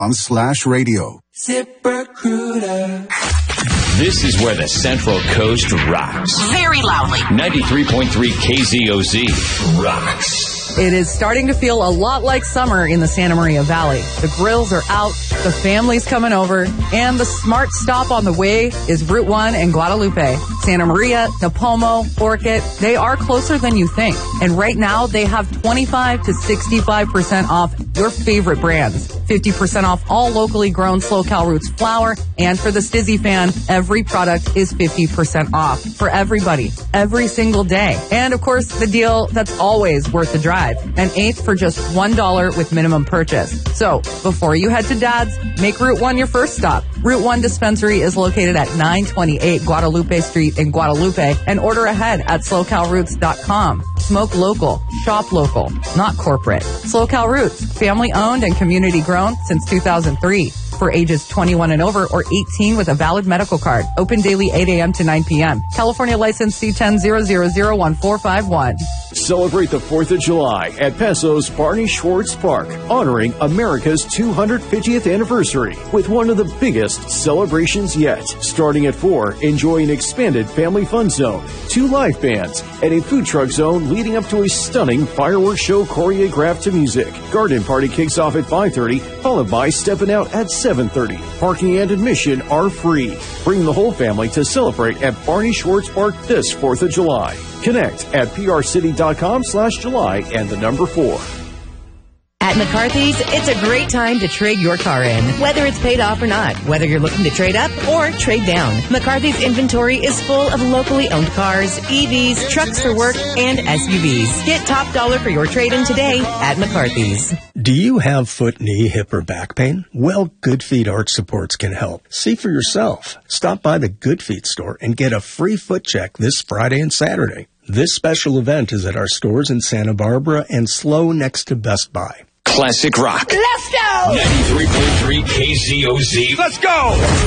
ZipRecruiter.com/radio. ZipRecruiter. This is where the Central Coast rocks. Very loudly. 93.3 KZOZ rocks. It is starting to feel a lot like summer in the Santa Maria Valley. The grills are out, the family's coming over, and the smart stop on the way is Route 1 in Guadalupe. Santa Maria, Napomo, Orchid, they are closer than you think. And right now, they have 25 to 65% off your favorite brands. 50% off all locally grown Slow Cal Roots flour. And for the Stizzy fan, every product is 50% off for everybody, every single day. And of course, the deal that's always worth the drive. An eighth for just $1 with minimum purchase. So, before you head to Dad's, make Route 1 your first stop. Route 1 Dispensary is located at 928 Guadalupe Street in Guadalupe, and order ahead at slowcalroots.com. Smoke local, shop local, not corporate. Slow Cal Roots, family owned and community grown since 2003. For ages 21 and over or 18 with a valid medical card. Open daily 8 a.m. to 9 p.m. California license C10001451. Celebrate the 4th of July at Paso's Barney Schwartz Park, honoring America's 250th anniversary with one of the biggest celebrations yet. Starting at 4, enjoy an expanded family fun zone, 2 live bands, and a food truck zone leading up to a stunning fireworks show choreographed to music. Garden party kicks off at 5:30, followed by Steppin' Out at 7:30. Parking and admission are free. Bring the whole family to celebrate at Barney Schwartz Park this 4th of July. Connect at prcity.com/July and the number 4. At McCarthy's, it's a great time to trade your car in, whether it's paid off or not, whether you're looking to trade up or trade down. McCarthy's inventory is full of locally owned cars, EVs, trucks for work, and SUVs. Get top dollar for your trade-in today at McCarthy's. Do you have foot, knee, hip, or back pain? Well, Good Feet Arch Supports can help. See for yourself. Stop by the Good Feet store and get a free foot check this Friday and Saturday. This special event is at our stores in Santa Barbara and SLO next to Best Buy. Classic rock. Let's go! 93.3 KZOZ. Let's go!